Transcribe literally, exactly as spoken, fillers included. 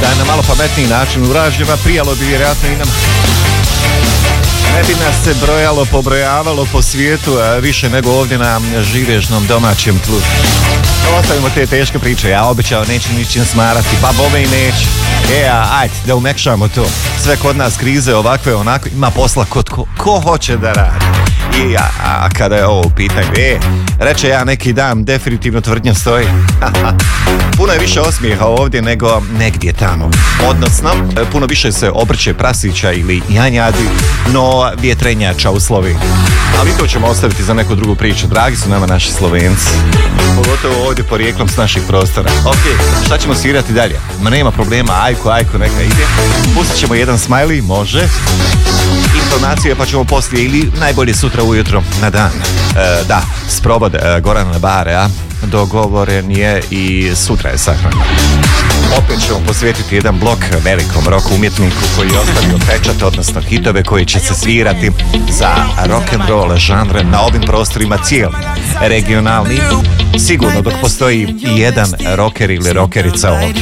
da je na malo pametniji način urađena, prijalo bi vjerojatno i nam. Ne bi nas se brojalo, pobrojavalo po svijetu, a više nego ovdje na živežnom domaćem tlu. Ostavimo te teške priče, ja obećao neću ničim smarati, pa bome i neću. E, a, ajde, da umekšamo to. Sve kod nas krize ovakve, onako, ima posla kod ko, ko hoće da radi. I a, a kada je ovo u pitanju, e, reče ja neki dan, definitivno tvrdnja stoji. Puno je više osmijeha ovdje nego negdje tamo. Odnosno, puno više se obrće prasića ili janjadi, no vjetrenjača u Sloveniji. Ali to ćemo ostaviti za neku drugu priču. Dragi su nama naši Slovenci. Pogotovo ovdje porijeklom s naših prostora. Ok, šta ćemo svirati dalje? Ma nema problema, ajko, ajko, neka ide. Pustit ćemo jedan smiley, može. Intonacije pa ćemo poslije ili najbolje sutra ujutro na dan. E, da, sprovod e, Gorana Bare, a dogovoren je i sutra je sahrana. Opet ćemo posvetiti jedan blok velikom rock umjetniku koji je ostavio pečat, odnosno hitove koji će se svirati za rock'n'roll žanre na ovim prostorima cijeli regionalni. Sigurno dok postoji i jedan rocker ili rockerica ovdje.